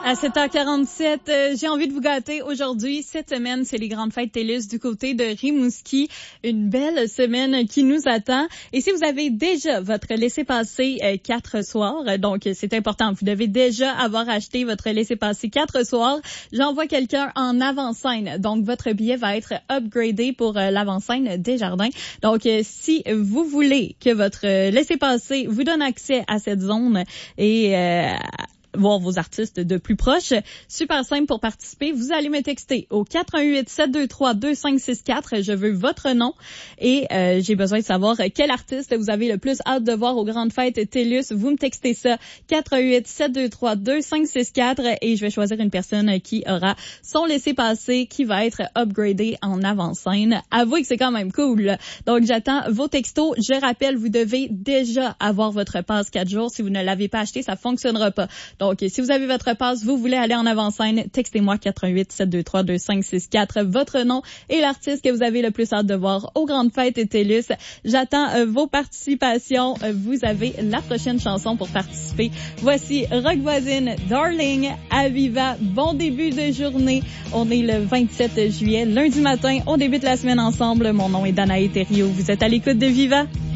À 7h47, j'ai envie de vous gâter aujourd'hui. Cette semaine, c'est les grandes fêtes TELUS du côté de Rimouski. Une belle semaine qui nous attend. Et si vous avez déjà votre laissez-passer 4 soirs, donc c'est important, vous devez déjà avoir acheté votre laissez-passer 4 soirs, j'envoie quelqu'un en avant-scène. Donc, votre billet va être upgradé pour l'avant-scène des Jardins. Donc, si vous voulez que votre laissez-passer vous donne accès à cette zone et voir vos artistes de plus proche. Super simple pour participer. Vous allez me texter au 418-723-2564. Je veux votre nom et j'ai besoin de savoir quel artiste vous avez le plus hâte de voir aux grandes fêtes TELUS. Vous me textez ça 418-723-2564 et je vais choisir une personne qui aura son laissez-passer qui va être upgradé en avant-scène. Avouez que c'est quand même cool. Donc, j'attends vos textos. Je rappelle, vous devez déjà avoir votre passe 4 jours. Si vous ne l'avez pas acheté, ça fonctionnera pas. Donc, si vous avez votre passe, vous voulez aller en avant-scène, textez-moi 418-723-2564, votre nom et l'artiste que vous avez le plus hâte de voir aux grandes fêtes et TELUS. J'attends vos participations. Vous avez la prochaine chanson pour participer. Voici Rock Voisine, Darling, à Viva. Bon début de journée. On est le 27 juillet, lundi matin. On débute la semaine ensemble. Mon nom est Danae Thériault. Vous êtes à l'écoute de Viva.